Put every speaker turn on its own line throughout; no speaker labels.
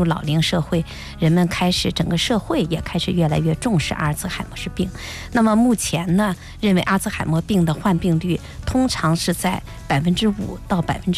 入老龄社会，人们整个社会也开始越来越重视阿尔兹海默氏病。那么目前呢，认为阿尔兹海默病的患病率通常是在5%到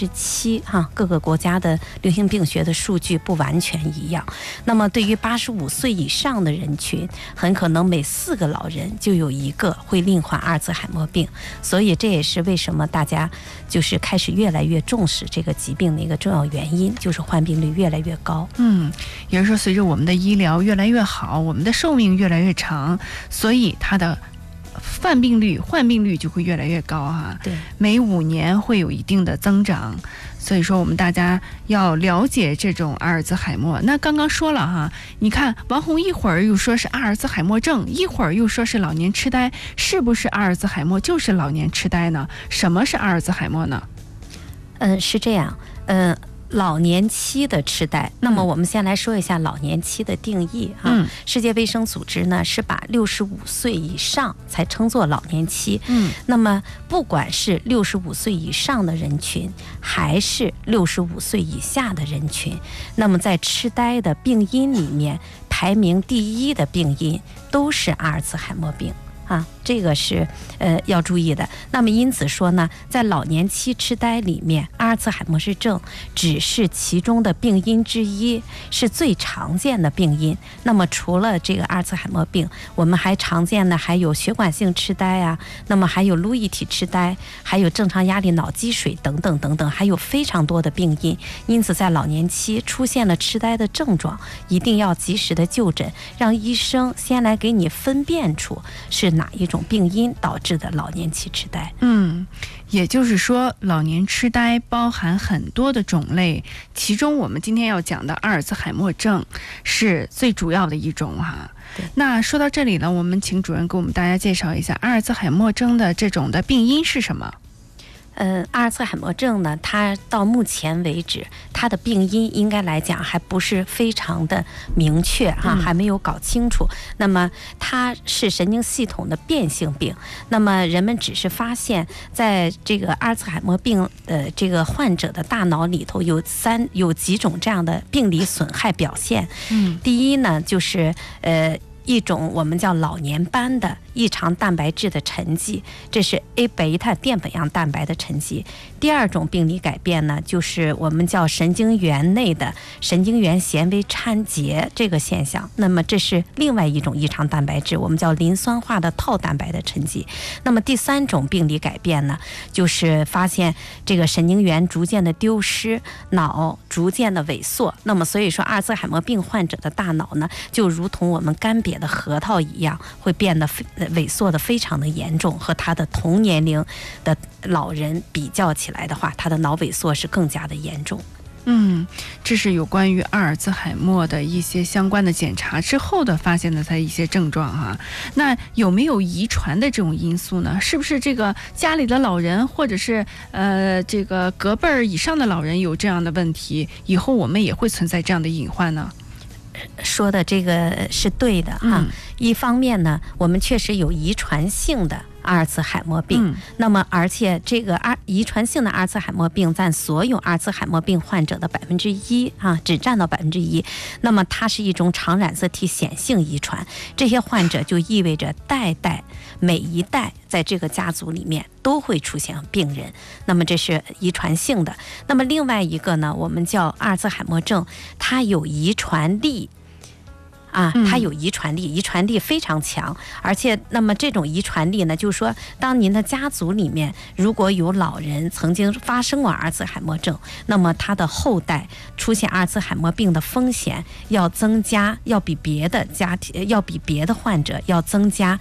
7%哈，各个国家的流行病学的数据不完全一样。那么对于85岁以上的人群，很可能每4个老人就有1个会罹患阿尔兹海默病，所以这也是为什么大家就是开始越来越重视这个疾病的一个重要原因，就是患病率越来越高。
也就是说随着我们的医疗越来越好，我们的寿命越来越长，所以它的患病率就会越来越高哈。
对，
每5年会有一定的增长。所以说我们大家要了解这种阿尔兹海默。那刚刚说了哈，你看王红一会儿又说是阿尔兹海默症，一会儿又说是老年痴呆，是不是阿尔兹海默就是老年痴呆呢？什么是阿尔兹海默呢？
是这样，老年期的痴呆，那么我们先来说一下老年期的定义啊。世界卫生组织呢是把65岁以上才称作老年期。那么不管是65岁以上的人群，还是65岁以下的人群，那么在痴呆的病因里面，排名第1的病因都是阿尔兹海默病。这个是要注意的。那么因此说呢，在老年期痴呆里面，阿尔兹海默氏症只是其中的病因之一，是最常见的病因。那么除了这个阿尔兹海默病，我们还常见的还有血管性痴呆啊，那么还有路易体痴呆，还有正常压力脑积水等等等等，还有非常多的病因。因此在老年期出现了痴呆的症状，一定要及时的就诊，让医生先来给你分辨出是哪一种病因导致的老年期痴呆。
也就是说老年痴呆包含很多的种类，其中我们今天要讲的阿尔兹海默症是最主要的一种哈。那说到这里呢，我们请主任给我们大家介绍一下阿尔兹海默症的这种的病因是什么？
阿尔兹海默症呢，它到目前为止，它的病因应该来讲还不是非常的明确哈，还没有搞清楚。那么它是神经系统的变性病。那么人们只是发现，在这个阿尔兹海默病的这个患者的大脑里头有几种这样的病理损害表现。第一呢，就是一种我们叫老年斑的异常蛋白质的沉积，这是 A 贝塔淀粉样蛋白的沉积。第二种病理改变呢，就是我们叫神经元内的神经元纤维掺结这个现象。那么这是另外一种异常蛋白质，我们叫磷酸化的套蛋白的沉积。那么第3种病理改变呢，就是发现这个神经元逐渐的丢失，脑逐渐的萎缩。那么所以说阿尔兹海默病患者的大脑呢，就如同我们干瘪的核桃一样，会变得萎缩的非常的严重，和他的同年龄的老人比较起来的话，他的脑萎缩是更加的严重。
这是有关于阿尔兹海默的一些相关的检查之后的发现的它一些症状哈。那有没有遗传的这种因素呢？是不是这个家里的老人，或者是这个隔辈儿以上的老人有这样的问题，以后我们也会存在这样的隐患呢？
说的这个是对的哈。一方面呢，我们确实有遗传性的阿尔兹海默病，那么而且这个遗传性的阿尔兹海默病占所有阿尔兹海默病患者的1%啊，只占到1%。那么它是一种常染色体显性遗传，这些患者就意味着每一代在这个家族里面都会出现病人，那么这是遗传性的。那么另外一个呢，我们叫阿尔兹海默症，它有遗传力。它有遗传力，遗传力非常强，而且那么这种遗传力呢，就是说，当您的家族里面如果有老人曾经发生过阿尔兹海默症，那么他的后代出现阿尔兹海默病的风险要增加，要比别的患者要增加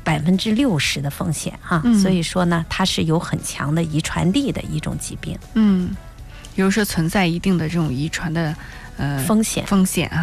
60%的风险哈。所以说呢，它是有很强的遗传力的一种疾病。
比如说存在一定的这种遗传的风险哈。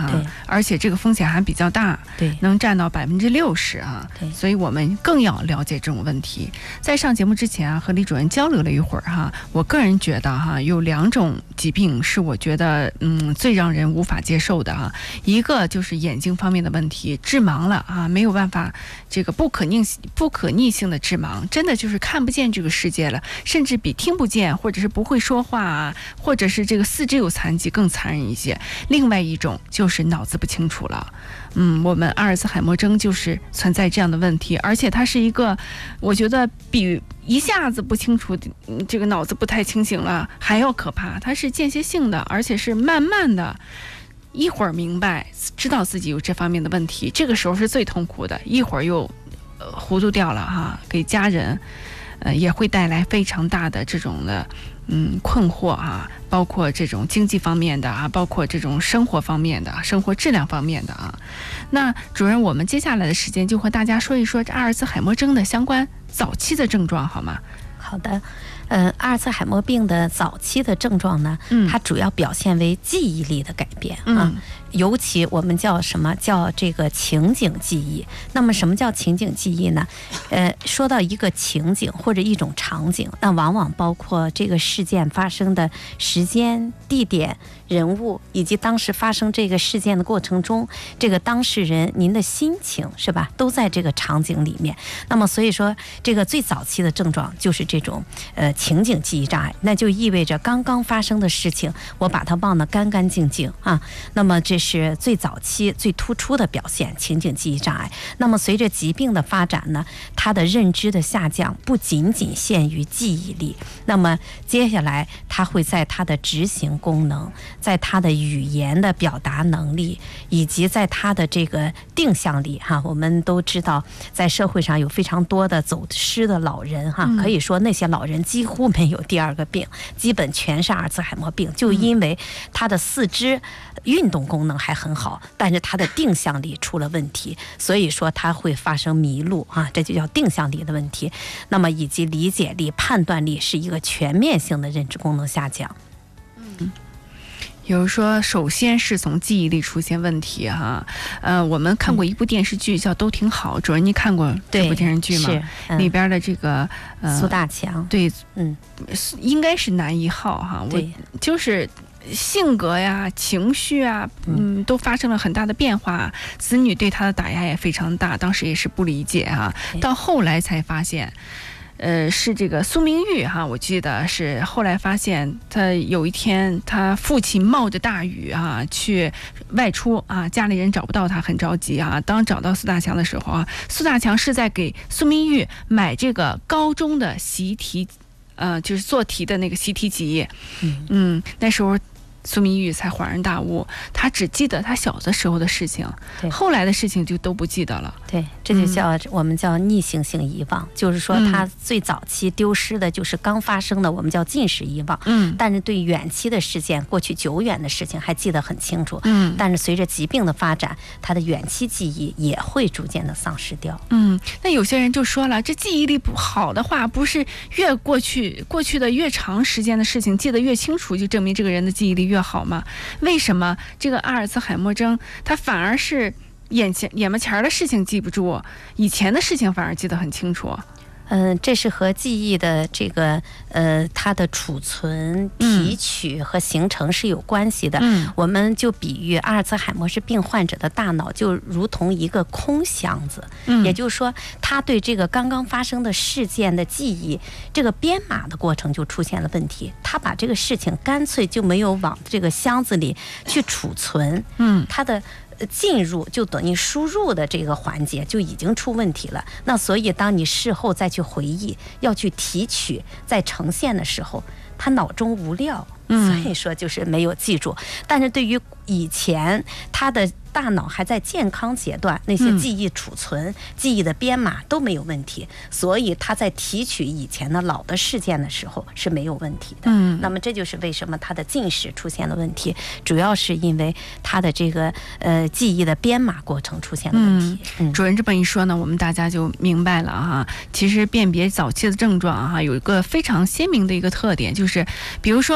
而且这个风险还比较大，
对，
能占到60%啊。
对，
所以我们更要了解这种问题。在上节目之前啊，和李主任交流了一会儿哈，我个人觉得哈，有2种疾病是我觉得最让人无法接受的哈。一个就是眼睛方面的问题，致盲了啊，没有办法，这个不可逆性的致盲，真的就是看不见这个世界了，甚至比听不见或者是不会说话啊，或者是这个四肢有残疾更残忍一些。另外一种就是脑子不清楚了。我们阿尔茨海默症就是存在这样的问题，而且它是一个，我觉得比一下子不清楚，这个脑子不太清醒了还要可怕。它是间歇性的，而且是慢慢的，一会儿明白知道自己有这方面的问题，这个时候是最痛苦的，一会儿又糊涂掉了哈，给家人也会带来非常大的这种的困惑啊，包括这种经济方面的啊，包括这种生活方面的、生活质量方面的啊。那主任，我们接下来的时间就和大家说一说这阿尔茨海默症的相关早期的症状，好吗？
好的。阿尔茨海默病的早期的症状呢，它主要表现为记忆力的改变啊，尤其我们叫这个情景记忆。那么什么叫情景记忆呢？说到一个情景或者一种场景，那往往包括这个事件发生的时间、地点、人物，以及当时发生这个事件的过程中，这个当事人您的心情是吧，都在这个场景里面。那么所以说，这个最早期的症状就是这种情景记忆障碍，那就意味着刚刚发生的事情，我把它忘得干干净净啊。那么这是最早期最突出的表现，情景记忆障碍。那么随着疾病的发展呢，它的认知的下降不仅仅限于记忆力，那么接下来它会在它的执行功能，在它的语言的表达能力，以及在它的这个定向力哈。我们都知道，在社会上有非常多的走失的老人哈，可以说那些老人几乎没有第二个病，基本全是阿尔茨海默病，就因为他的四肢运动功能还很好，但是他的定向力出了问题，所以说他会发生迷路啊，这就叫定向力的问题。那么以及理解力、判断力是一个全面性的认知功能下降。
比如说，首先是从记忆力出现问题哈。我们看过一部电视剧叫《都挺好》，主任你看过这部电视剧吗？
是，
里边的这个
苏大强，
对，应该是男一号哈。我就是性格呀、情绪啊，都发生了很大的变化。子女对他的打压也非常大，当时也是不理解哈。到后来才发现。是这个苏明玉哈，我记得是后来发现，他有一天他父亲冒着大雨啊去外出啊，家里人找不到他，很着急啊。当找到苏大强的时候啊，苏大强是在给苏明玉买这个高中的习题，就是做题的那个习题集。那时候。苏明玉才恍然大悟，他只记得他小的时候的事情，后来的事情就都不记得了。
对，这就叫我们叫逆行性遗忘，就是说他最早期丢失的就是刚发生的，我们叫近时遗忘。但是对远期的事件、过去久远的事情还记得很清楚。但是随着疾病的发展，他的远期记忆也会逐渐的丧失掉。
那有些人就说了，这记忆力不好的话，不是越过去的越长时间的事情记得越清楚，就证明这个人的记忆力越好吗？为什么这个阿尔茨海默症他反而是眼巴前的事情记不住，以前的事情反而记得很清楚？
这是和记忆的这个它的储存、提取和形成是有关系的。我们就比喻阿尔茨海默氏病患者的大脑就如同一个空箱子，也就是说，他对这个刚刚发生的事件的记忆，这个编码的过程就出现了问题。他把这个事情干脆就没有往这个箱子里去储存，他的。进入就等于输入的这个环节就已经出问题了，那所以当你事后再去回忆，要去提取再呈现的时候，他脑中无料，所以说就是没有记住。但是对于以前他的大脑还在健康阶段，那些记忆储存、记忆的编码都没有问题，所以他在提取以前的老的事件的时候是没有问题的。那么这就是为什么他的近视出现了问题，主要是因为他的这个记忆的编码过程出现了问题。
主任这么一说呢，我们大家就明白了哈。其实辨别早期的症状哈，有一个非常鲜明的一个特点，就是比如说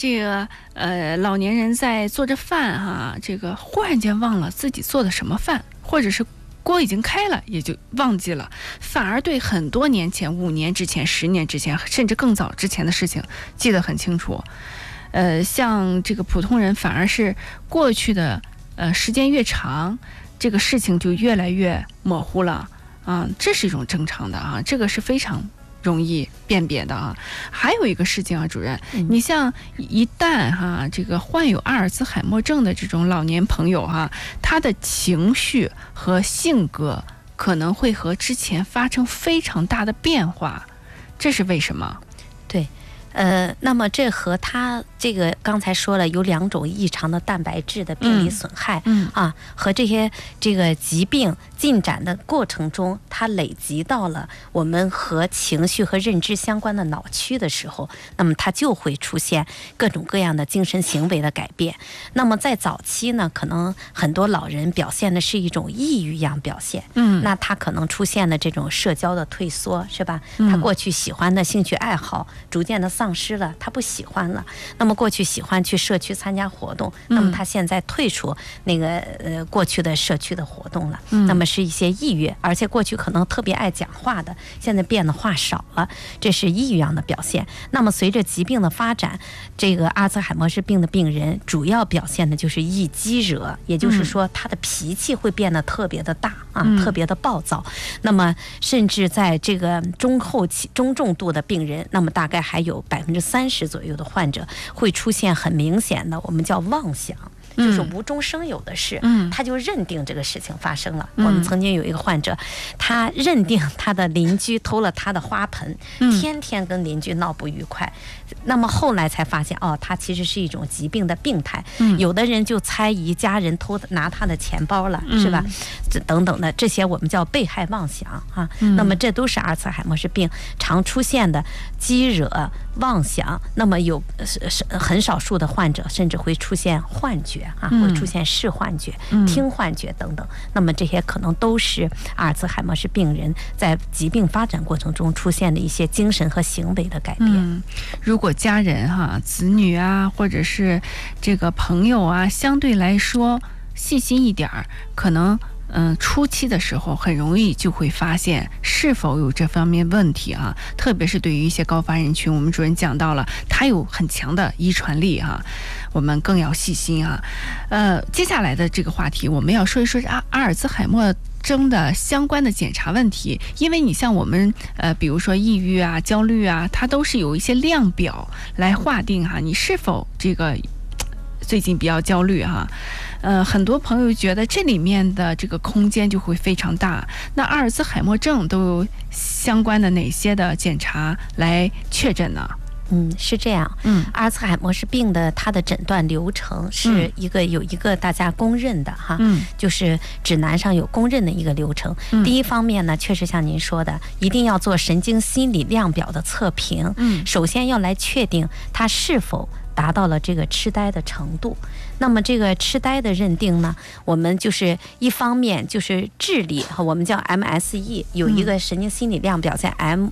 这个老年人在做着饭哈，这个忽然间忘了自己做的什么饭，或者是锅已经开了也就忘记了，反而对很多年前、5年之前、10年之前，甚至更早之前的事情记得很清楚。像这个普通人反而是过去的时间越长，这个事情就越来越模糊了啊，这是一种正常的啊，这个是非常容易辨别的啊。还有一个事情啊，主任，你像一旦这个患有阿尔兹海默症的这种老年朋友他的情绪和性格可能会和之前发生非常大的变化，这是为什么？
对。那么这和他这个刚才说了有2种异常的蛋白质的病理损害，和这个疾病进展的过程中，它累积到了我们和情绪和认知相关的脑区的时候，那么它就会出现各种各样的精神行为的改变。那么在早期呢，可能很多老人表现的是一种抑郁样表现，那他可能出现了这种社交的退缩，是吧？他过去喜欢的兴趣爱好逐渐的丧失了，他不喜欢了。那么过去喜欢去社区参加活动，那么他现在退出那个过去的社区的活动了，那么是一些抑郁，而且过去可能特别爱讲话的，现在变得话少了，这是抑郁样的表现。那么随着疾病的发展，这个阿兹海默氏病的病人主要表现的就是易激惹，也就是说他的脾气会变得特别的大特别的暴躁。那么甚至在这个中后期中重度的病人，那么大概还有30%左右的患者会出现很明显的我们叫妄想，就是无中生有的事，他就认定这个事情发生了。我们曾经有一个患者，他认定他的邻居偷了他的花盆，天天跟邻居闹不愉快。那么后来才发现，他其实是一种疾病的病态。有的人就猜疑家人拿他的钱包了，是吧？等等的这些我们叫被害妄想那么这都是阿尔茨海默氏病常出现的激惹、妄想。那么有很少数的患者甚至会出现幻觉会出现视幻觉、听幻觉等等。那么这些可能都是阿尔茨海默氏病人在疾病发展过程中出现的一些精神和行为的改变。
如果家人子女或者是这个朋友相对来说细心一点儿，可能初期的时候很容易就会发现是否有这方面问题特别是对于一些高发人群，我们主任讲到了他有很强的遗传力我们更要细心接下来的这个话题我们要说一说阿尔兹海默症的相关的检查问题，因为你像我们比如说抑郁焦虑它都是有一些量表来划定你是否这个最近比较焦虑很多朋友觉得这里面的这个空间就会非常大。那阿尔兹海默症都有相关的哪些的检查来确诊呢？
是这样。阿尔茨海默氏病的它的诊断流程是有一个大家公认的就是指南上有公认的一个流程。第一方面呢，确实像您说的，一定要做神经心理量表的测评。首先要来确定它是否达到了这个痴呆的程度。那么这个痴呆的认定呢，我们就是一方面就是智力我们叫 MSE， 有一个神经心理量表叫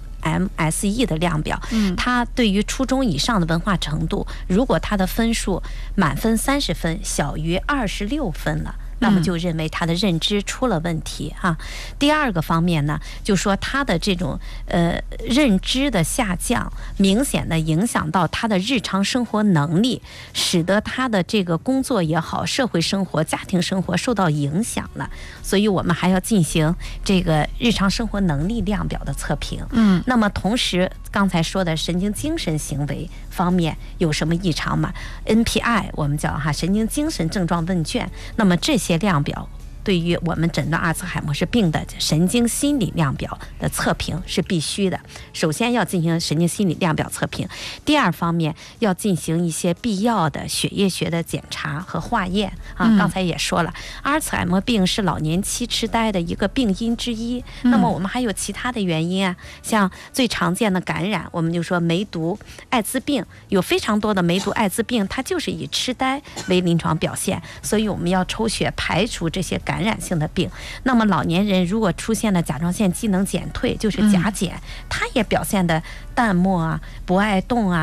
MSE 的量表，它对于初中以上的文化程度，如果它的分数满分30分小于26分了，那么就认为他的认知出了问题第二个方面呢，就说他的这种认知的下降，明显的影响到他的日常生活能力，使得他的这个工作也好、社会生活、家庭生活受到影响了。所以我们还要进行这个日常生活能力量表的测评。那么同时刚才说的神经精神行为方面有什么异常吗？ NPI 我们叫神经精神症状问卷。那么这些量表对于我们诊断阿尔茨海默氏病的神经心理量表的测评是必须的。首先要进行神经心理量表测评，第二方面要进行一些必要的血液学的检查和化验刚才也说了，阿尔茨海默病是老年期痴呆的一个病因之一。那么我们还有其他的原因像最常见的感染，我们就说梅毒、艾滋病，有非常多的梅毒、艾滋病它就是以痴呆为临床表现，所以我们要抽血排除这些感染性的病。那么老年人如果出现了甲状腺机能减退，就是甲减，他也表现的淡漠不爱动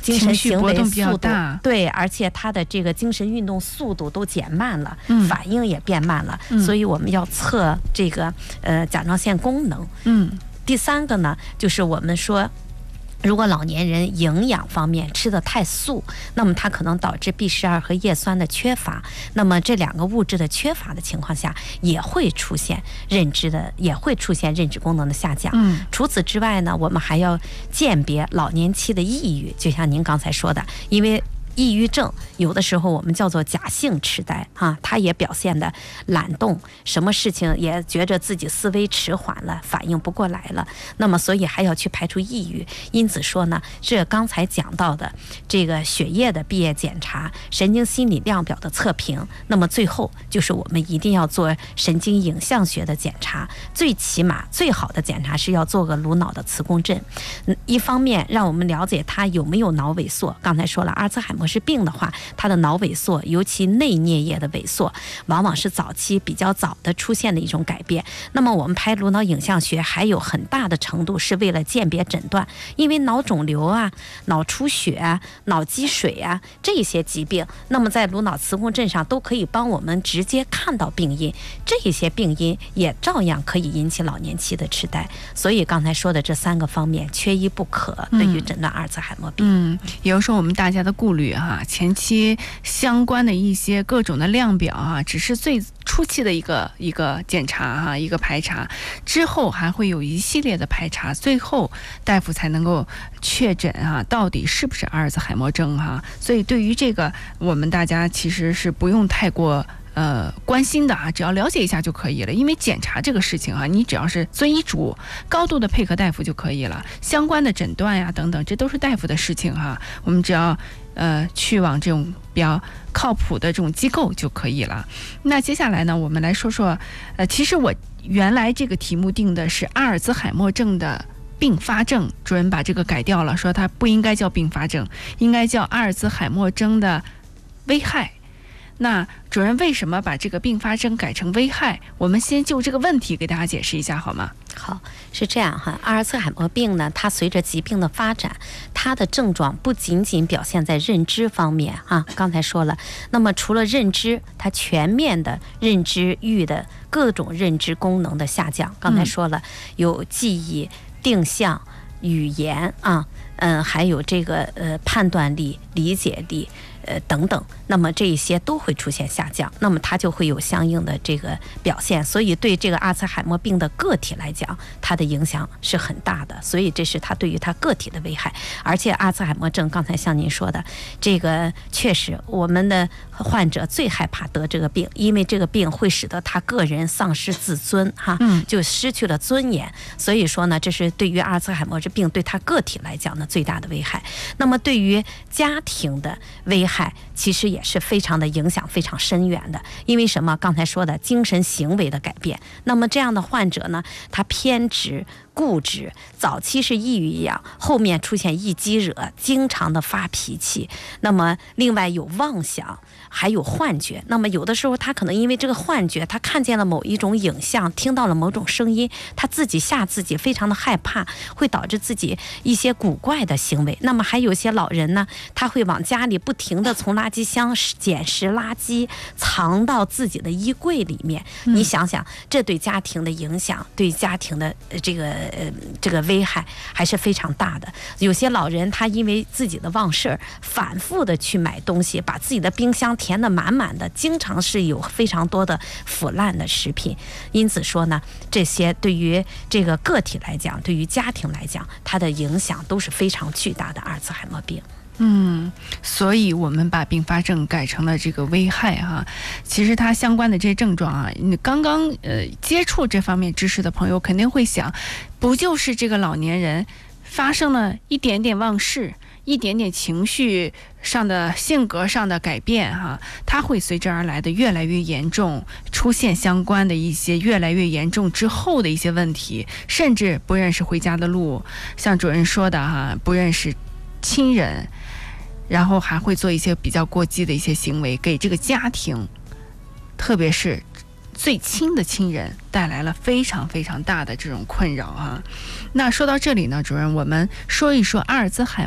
精神行为
比较
速度
大，
对，而且他的这个精神运动速度都减慢了，反应也变慢了，所以我们要测这个甲状腺功能。第三个呢，就是我们说，如果老年人营养方面吃得太素，那么它可能导致 B12和叶酸的缺乏，那么这两个物质的缺乏的情况下，也会出现认知功能的下降。除此之外呢，我们还要鉴别老年期的抑郁，就像您刚才说的，因为抑郁症有的时候我们叫做假性痴呆啊，它也表现的懒动，什么事情也觉着自己思维迟缓了，反应不过来了。那么所以还要去排除抑郁。因此说呢，这刚才讲到的这个血液的毕业检查、神经心理量表的测评，那么最后就是我们一定要做神经影像学的检查，最起码最好的检查是要做个颅脑的磁共振。一方面让我们了解他有没有脑萎缩，刚才说了，阿尔茨海默氏病的话，它的脑萎缩，尤其内颞叶的萎缩，往往是早期比较早的出现的一种改变。那么我们拍颅脑影像学还有很大的程度是为了鉴别诊断，因为脑肿瘤啊、脑出血啊、脑积水啊这些疾病，那么在颅脑磁共振上都可以帮我们直接看到病因，这些病因也照样可以引起老年期的痴呆。所以刚才说的这3个方面缺一不可，对于诊断阿尔茨海默病。
有时候我们大家的顾虑前期相关的一些各种的量表只是最初期的一个检查一个排查，之后还会有一系列的排查，最后大夫才能够确诊到底是不是阿尔茨海默症所以对于这个我们大家其实是不用太过关心的只要了解一下就可以了。因为检查这个事情你只要是遵医嘱，高度的配合大夫就可以了。相关的诊断呀等等，这都是大夫的事情我们只要去往这种比较靠谱的这种机构就可以了。那接下来呢，我们来说说其实我原来这个题目定的是阿尔茨海默症的并发症，主任把这个改掉了，说它不应该叫并发症，应该叫阿尔茨海默症的危害。那主任为什么把这个并发症改成危害？我们先就这个问题给大家解释一下好吗？
好，是这样阿尔茨海默病呢，它随着疾病的发展，它的症状不仅仅表现在认知方面刚才说了，那么除了认知，它全面的认知域的各种认知功能的下降，刚才说了，有记忆、定向、语言还有这个判断力、理解力等等，那么这一些都会出现下降，那么它就会有相应的这个表现。所以对这个阿尔茨海默病的个体来讲，它的影响是很大的，所以这是它对于它个体的危害。而且阿尔茨海默症刚才像您说的，这个确实我们的患者最害怕得这个病，因为这个病会使得他个人丧失自尊就失去了尊严。所以说呢，这是对于阿尔茨海默症病对他个体来讲呢最大的危害。那么对于家庭的危害其实也是非常的影响非常深远的。因为什么？刚才说的精神行为的改变，那么这样的患者呢，他偏执固执，早期是抑郁一样，后面出现易激惹，经常的发脾气，那么另外有妄想，还有幻觉。那么有的时候他可能因为这个幻觉，他看见了某一种影像，听到了某种声音，他自己吓自己，非常的害怕，会导致自己一些古怪的行为。那么还有一些老人呢，他会往家里不停的从垃圾箱捡拾垃圾，藏到自己的衣柜里面。你想想，这对家庭的影响，对家庭的这个危害还是非常大的。有些老人他因为自己的忘事儿，反复的去买东西，把自己的冰箱填得满满的，经常是有非常多的腐烂的食品。因此说呢，这些对于这个个体来讲，对于家庭来讲，它的影响都是非常巨大的阿尔茨海默病。
所以我们把并发症改成了这个危害其实它相关的这些症状你刚刚接触这方面知识的朋友肯定会想，不就是这个老年人发生了一点点忘事，一点点情绪上的性格上的改变它会随之而来的越来越严重，出现相关的一些越来越严重之后的一些问题，甚至不认识回家的路，像主任说的不认识亲人，然后还会做一些比较过激的一些行为，给这个家庭，特别是最亲的亲人带来了非常非常大的这种困扰那说到这里呢，主任，我们说一说阿尔茨海默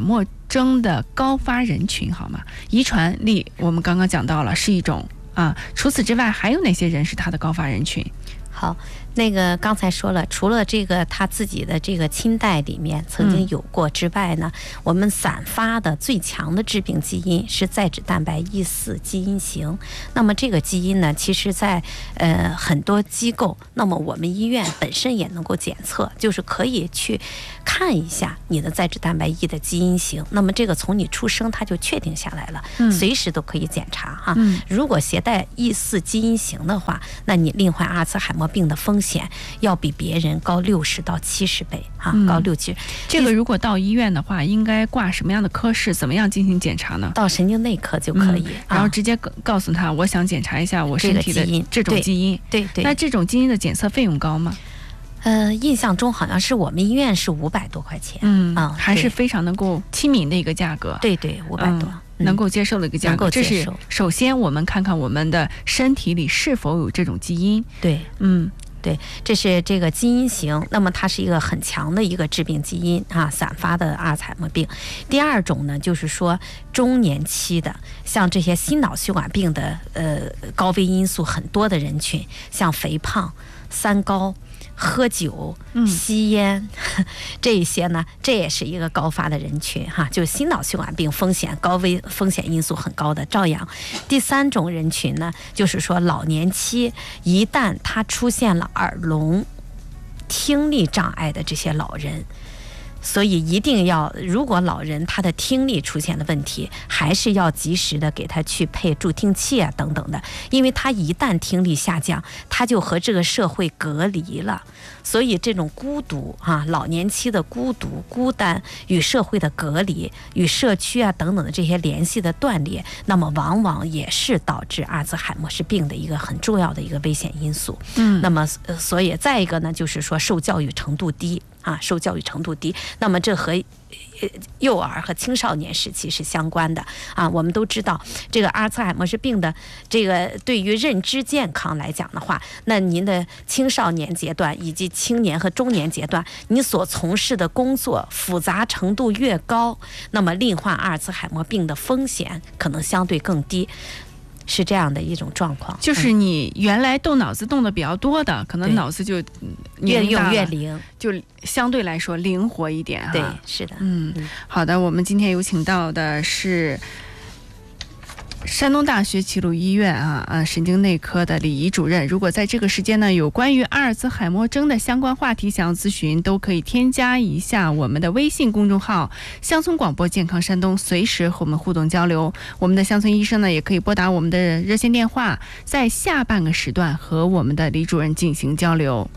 征的高发人群，好吗？遗传力我们刚刚讲到了是一种啊，除此之外还有哪些人是他的高发人群？
好，那个刚才说了，除了这个他自己的这个亲代里面曾经有过之外呢，我们散发的最强的致病基因是载脂蛋白E4基因型。那么这个基因呢，其实在很多机构，那么我们医院本身也能够检测，就是可以去看一下你的载脂蛋白 E 的基因型。那么这个从你出生它就确定下来了，随时都可以检查哈。如果携带E4基因型的话，那你罹患阿尔茨海默病的风险要比别人高60到70倍哈，高60。
这个如果到医院的话，应该挂什么样的科室？怎么样进行检查呢？
到神经内科就可以，
然后直接告诉他，我想检查一下我身体的这种基因。
对。
那这种基因的检测费用高吗？
印象中好像是我们医院是500多块钱，
还是非常能够亲民的一个价格。
对，500多。
能够接受的一个价格，这是首先我们看看我们的身体里是否有这种基因。
对，这是这个基因型，那么它是一个很强的一个致病基因啊，散发的阿尔茨海默病。第二种呢，就是说中年期的，像这些心脑血管病的高危因素很多的人群，像肥胖、三高、喝酒、吸烟，这一些呢，这也是一个高发的人群哈，就是心脑血管病风险高危风险因素很高的。照样，第三种人群呢，就是说老年期一旦他出现了耳聋、听力障碍的这些老人。所以一定要，如果老人他的听力出现了问题，还是要及时的给他去配助听器啊等等的，因为他一旦听力下降，他就和这个社会隔离了。所以这种孤独啊，老年期的孤独、孤单与社会的隔离、与社区啊等等的这些联系的断裂，那么往往也是导致阿尔茨海默氏病的一个很重要的一个危险因素。那么所以再一个呢，就是说受教育程度低。受教育程度低，那么这和幼儿和青少年时期是相关的啊。我们都知道，这个阿尔茨海默氏病的这个对于认知健康来讲的话，那您的青少年阶段以及青年和中年阶段，你所从事的工作复杂程度越高，那么罹患阿尔茨海默病的风险可能相对更低。是这样的一种状况，
就是你原来动脑子动的比较多的，可能脑子就
越用越灵，
就相对来说灵活一点。
对，是的。
好的，我们今天有请到的是山东大学齐鲁医院神经内科的李怡主任。如果在这个时间呢，有关于阿尔茨海默症的相关话题想要咨询，都可以添加一下我们的微信公众号乡村广播健康山东，随时和我们互动交流。我们的乡村医生呢，也可以拨打我们的热线电话，在下半个时段和我们的李主任进行交流。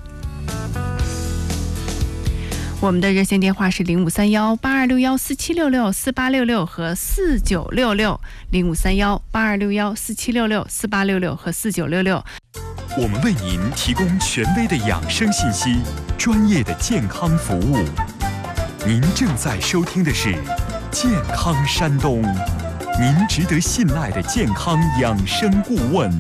我们的热线电话是0531-8261-4766-4866和4966，0531-8261-4766-4866和4966。
我们为您提供权威的养生信息，专业的健康服务。您正在收听的是健康山东，您值得信赖的健康养生顾问。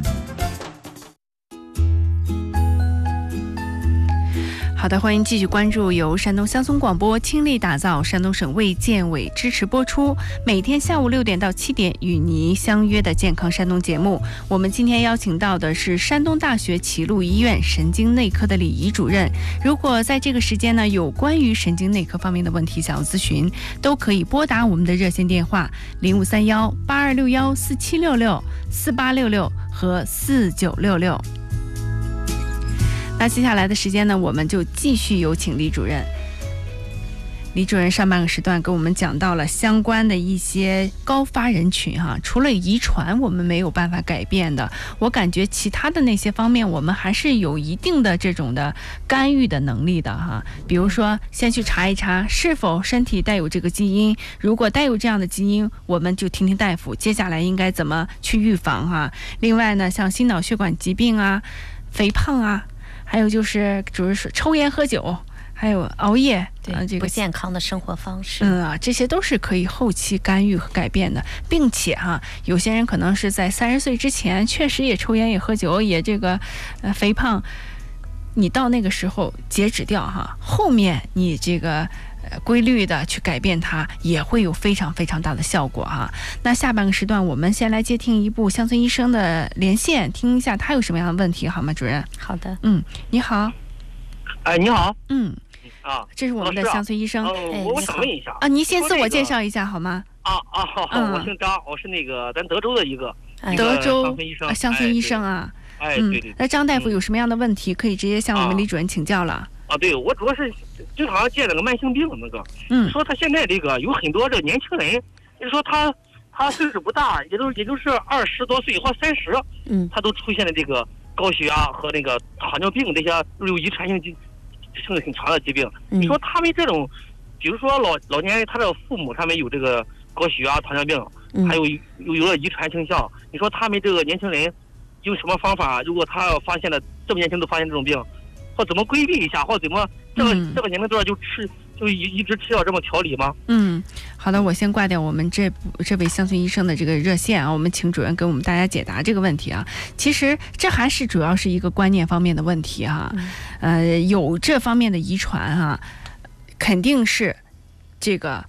好的，欢迎继续关注由山东乡村广播倾力打造、山东省卫健委支持播出，每天下午6点到7点与您相约的健康山东节目。我们今天邀请到的是山东大学齐鲁医院神经内科的李怡主任。如果在这个时间呢，有关于神经内科方面的问题想要咨询，都可以拨打我们的热线电话0531-8261-4766、4866和4966。那接下来的时间呢，我们就继续有请李主任。李主任上半个时段跟我们讲到了相关的一些高发人群除了遗传我们没有办法改变的，我感觉其他的那些方面我们还是有一定的这种的干预的能力的比如说先去查一查是否身体带有这个基因，如果带有这样的基因，我们就听听大夫接下来应该怎么去预防另外呢，像心脑血管疾病肥胖还有就是抽烟喝酒，还有熬夜，
这个不健康的生活方式，
这些都是可以后期干预和改变的，并且有些人可能是在30岁之前确实也抽烟也喝酒也这个肥胖，你到那个时候截止掉后面你这个规律的去改变它，也会有非常非常大的效果啊。那下半个时段我们先来接听一部乡村医生的连线，听一下他有什么样的问题好吗，主任？
好的。
你好。
你好。
这是我们的乡村医生。
我想问一下
您先自我介绍一下好吗？
好，我姓张，我是那个咱德州的一个
德州
乡村医生。
乡村医生啊。
对。
那张大夫有什么样的问题，可以直接向我们李主任请教了。
对，我主要是经常见那个慢性病那个，说他现在这个有很多这年轻人，就是说他岁数不大，也就是20多岁或30，他都出现了这个高血压和那个糖尿病这些有遗传性性很长的疾病。你说他们这种，比如说老年人，他的父母他们有这个高血压、糖尿病，还有了遗传倾向，你说他们这个年轻人用什么方法？如果他要发现了这么年轻都发现这种病，或怎么规避一下，或怎么这个年龄段就一直吃药这么调理吗？
好的，我先挂掉我们这位乡村医生的这个热线啊，我们请主任给我们大家解答这个问题啊。其实这还是主要是一个观念方面的问题哈，有这方面的遗传哈，肯定是这个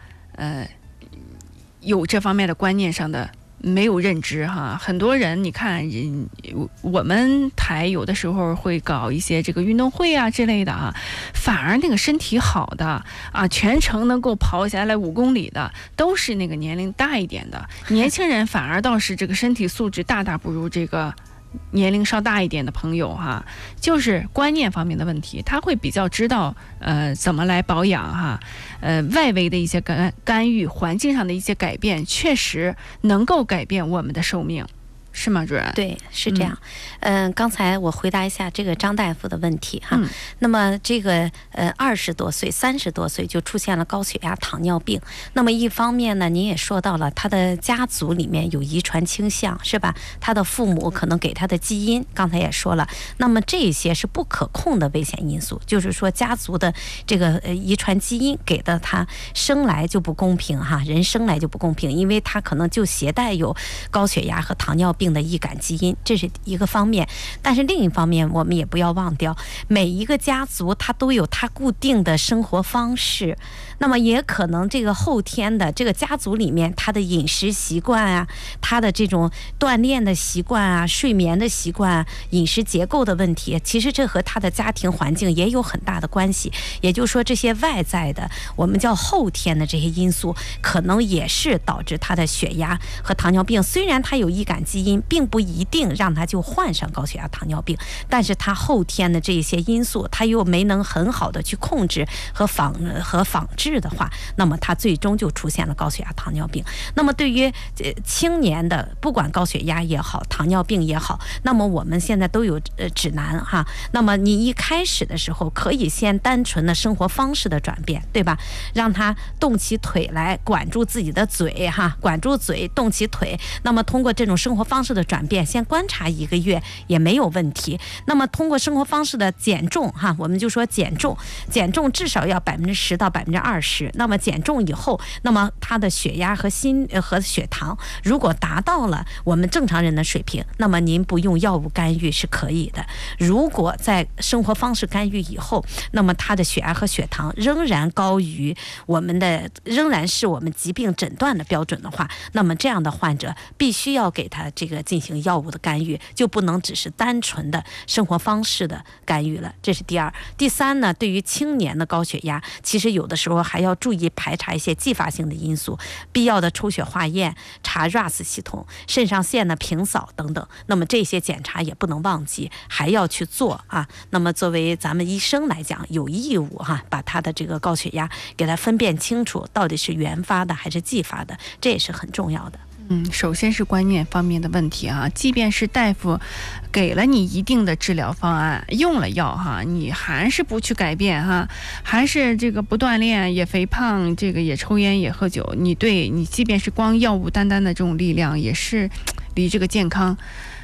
有这方面的观念上的没有认知哈。很多人你看我们台有的时候会搞一些这个运动会啊之类的啊，反而那个身体好的啊，全程能够跑下来5公里的，都是那个年龄大一点的。年轻人反而倒是这个身体素质大不如这个年龄稍大一点的朋友哈，就是观念方面的问题，他会比较知道怎么来保养哈，外围的一些干预，环境上的一些改变，确实能够改变我们的寿命，是吗，主任？
对，是这样。刚才我回答一下这个张大夫的问题哈。那么这个20多岁、30多岁就出现了高血压、糖尿病。那么一方面呢，您也说到了他的家族里面有遗传倾向，是吧？他的父母可能给他的基因，刚才也说了。那么这些是不可控的危险因素，就是说家族的这个遗传基因给的他生来就不公平哈，人生来就不公平，因为他可能就携带有高血压和糖尿病的易感基因，这是一个方面。但是另一方面，我们也不要忘掉，每一个家族它都有它固定的生活方式，那么也可能这个后天的这个家族里面，他的饮食习惯啊，他的这种锻炼的习惯啊，睡眠的习惯啊，饮食结构的问题，其实这和他的家庭环境也有很大的关系。也就是说，这些外在的我们叫后天的这些因素，可能也是导致他的血压和糖尿病。虽然他有易感基因，并不一定让他就患上高血压、糖尿病，但是他后天的这些因素，他又没能很好的去控制和防治的话，那么他最终就出现了高血压、糖尿病。那么对于青年的，不管高血压也好，糖尿病也好，那么我们现在都有指南哈。那么你一开始的时候，可以先单纯的生活方式的转变，对吧？让他动起腿来，管住自己的嘴哈，管住嘴，动起腿。那么通过这种生活方式的转变，先观察1个月也没有问题。那么通过生活方式的减重哈，我们就说减重至少要10%到20%。那么减重以后，那么他的血压和血糖如果达到了我们正常人的水平，那么您不用药物干预是可以的。如果在生活方式干预以后，那么他的血压和血糖仍然高于仍然是我们疾病诊断的标准的话，那么这样的患者必须要给他这个进行药物的干预，就不能只是单纯的生活方式的干预了。这是第二。第三呢，对于青年的高血压，其实有的时候还要注意排查一些继发性的因素，必要的抽血化验、查 RAS 系统、肾上腺的平扫等等。那么这些检查也不能忘记，还要去做啊。那么作为咱们医生来讲，有义务哈，把他的这个高血压给他分辨清楚，到底是原发的还是继发的，这也是很重要的。
首先是观念方面的问题啊，即便是大夫给了你一定的治疗方案，用了药哈，你还是不去改变哈，还是这个不锻炼，也肥胖，这个也抽烟也喝酒，你即便是光药物单单的这种力量，也是离这个健康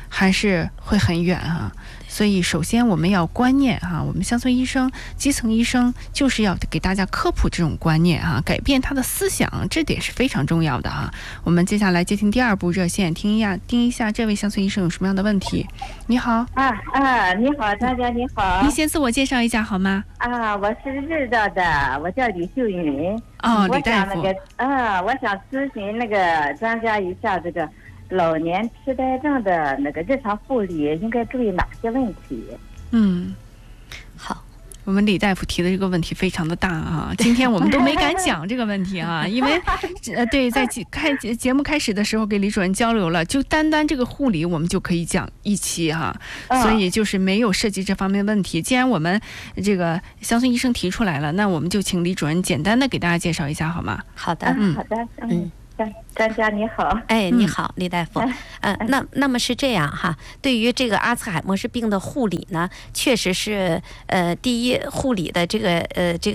还是会很远啊。所以首先我们要观念哈，我们乡村医生、基层医生就是要给大家科普这种观念哈，改变他的思想，这点是非常重要的哈。我们接下来接听第2部热线，听一下这位乡村医生有什么样的问题。你好。
你好，大家你好。
您先自我介绍一下好吗？
我是日照的，我叫李秀云。
李大夫。
我想咨询那个专家一下这个老年痴呆症的那个日常护理应该注意哪些问题？
好，我们李大夫提的这个问题非常的大啊，今天我们都没敢讲这个问题啊，因为对，在节目开始的时候给李主任交流了，就单这个护理我们就可以讲一期哈，所以就是没有涉及这方面问题。既然我们这个乡村医生提出来了，那我们就请李主任简单的给大家介绍一下好吗？
好的，
好的，专家你好。
你好，李大夫。那么是这样哈，对于这个阿兹海默氏病的护理呢，确实是第一，护理的这个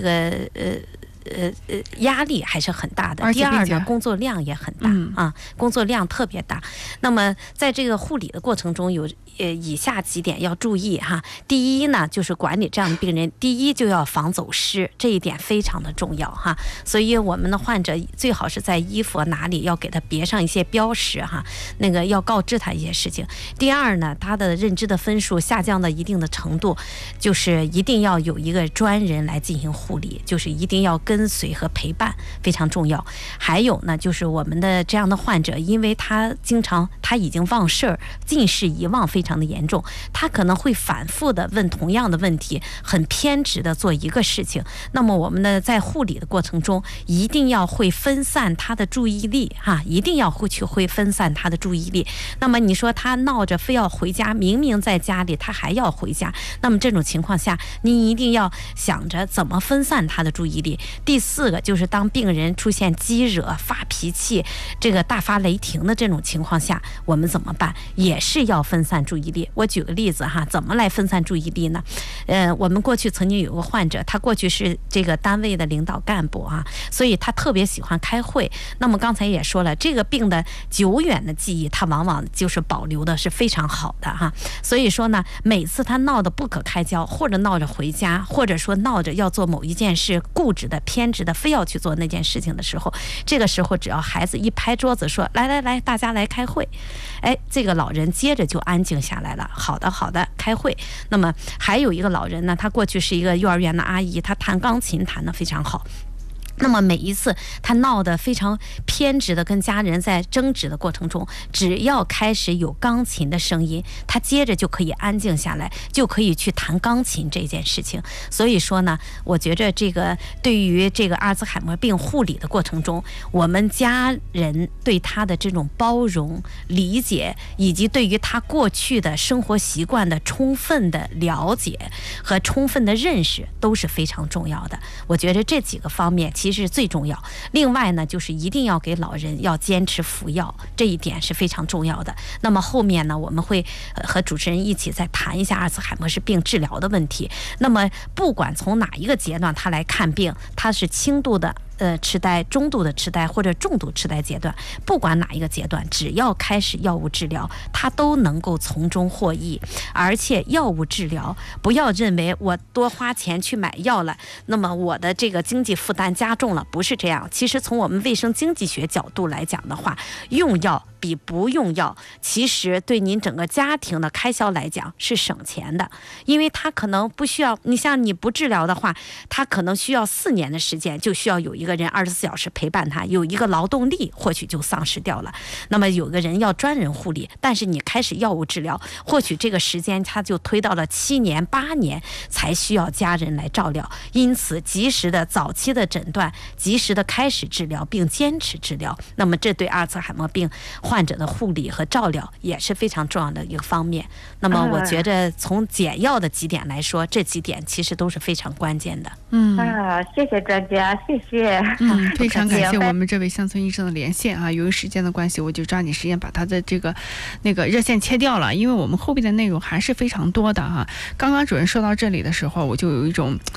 压力还是很大的。第二呢，工作量也很大工作量特别大。那么在这个护理的过程中，有以下几点要注意哈。第一呢，就是管理这样的病人，第一就要防走失，这一点非常的重要哈。所以我们的患者最好是在衣服哪里要给他别上一些标识哈，那个要告知他一些事情。第二呢，他的认知的分数下降到一定的程度，就是一定要有一个专人来进行护理，就是一定要跟随和陪伴，非常重要。还有呢，就是我们的这样的患者，因为他已经忘事儿，近视遗忘非常的严重，他可能会反复的问同样的问题，很偏执的做一个事情。那么我们呢，在护理的过程中，一定要会分散他的注意力哈，一定要会分散他的注意力。那么你说他闹着非要回家，明明在家里他还要回家，那么这种情况下，你一定要想着怎么分散他的注意力。第4个就是当病人出现激惹、发脾气、这个大发雷霆的这种情况下，我们怎么办？也是要分散注意力。我举个例子哈，怎么来分散注意力呢？我们过去曾经有个患者，他过去是这个单位的领导干部啊，所以他特别喜欢开会。那么刚才也说了，这个病的久远的记忆，他往往就是保留的是非常好的哈。所以说呢，每次他闹得不可开交，或者闹着回家，或者说闹着要做某一件事，固执的、偏执的，非要去做那件事情的时候，这个时候只要孩子一拍桌子说来，大家来开会，这个老人接着就安静下来了。好的，开会。那么还有一个老人呢，他过去是一个幼儿园的阿姨，她弹钢琴弹得非常好。那么每一次他闹得非常偏执的跟家人在争执的过程中，只要开始有钢琴的声音，他接着就可以安静下来，就可以去弹钢琴这件事情。所以说呢，我觉着这个对于这个阿尔兹海默病护理的过程中，我们家人对他的这种包容、理解，以及对于他过去的生活习惯的充分的了解和充分的认识都是非常重要的。我觉得这几个方面其实最重要。另外呢，就是一定要给老人要坚持服药，这一点是非常重要的。那么后面呢，我们会和主持人一起再谈一下阿尔兹海默氏病治疗的问题。那么不管从哪一个阶段他来看病，他是轻度的痴呆、中度的痴呆或者重度痴呆阶段，不管哪一个阶段，只要开始药物治疗，他都能够从中获益。而且药物治疗不要认为我多花钱去买药了，那么我的这个经济负担加重了，不是这样。其实从我们卫生经济学角度来讲的话，用药比不用药，其实对您整个家庭的开销来讲是省钱的，因为他可能不需要，你像你不治疗的话，他可能需要4年的时间，就需要有一个人24小时陪伴他，有一个劳动力或许就丧失掉了。那么有个人要专人护理，但是你开始药物治疗，或许这个时间他就推到了7年、8年才需要家人来照料。因此及时的早期的诊断，及时的开始治疗并坚持治疗，那么这对阿尔兹海默病患者的护理和照料也是非常重要的一个方面。那么我觉得从简要的几点来说，这几点其实都是非常关键的。
谢谢专家，谢谢。
非常感谢我们这位乡村医生的连线啊！由于时间的关系，我就抓紧时间把他的那个热线切掉了，因为我们后边的内容还是非常多的哈。刚刚主任说到这里的时候，我就有一种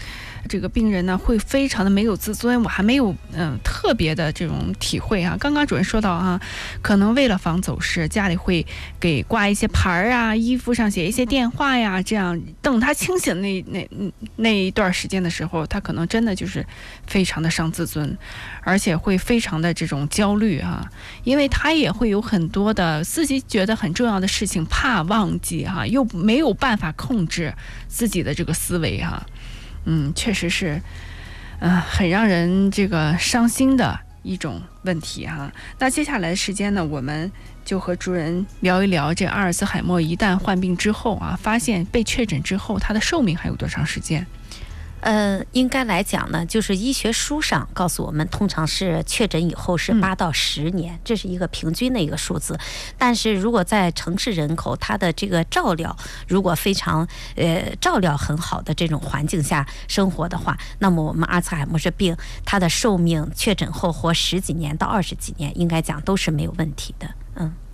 这个病人呢会非常的没有自尊，我还没有特别的这种体会啊。刚刚主任说到啊，可能为了防走失，家里会给挂一些牌啊，衣服上写一些电话呀，这样等他清醒那一段时间的时候，他可能真的就是非常的伤自尊，而且会非常的这种焦虑啊，因为他也会有很多的自己觉得很重要的事情怕忘记哈，又没有办法控制自己的这个思维哈。确实是很让人这个伤心的一种问题哈。那接下来的时间呢，我们就和主任聊一聊这阿尔兹海默一旦患病之后啊，发现被确诊之后，他的寿命还有多长时间？
应该来讲呢，就是医学书上告诉我们，通常是确诊以后是8到10年，这是一个平均的一个数字。但是如果在城市人口，它的这个照料如果非常照料很好的这种环境下生活的话，那么我们阿尔茨海默氏病它的寿命确诊后活10几年到20几年，应该讲都是没有问题的。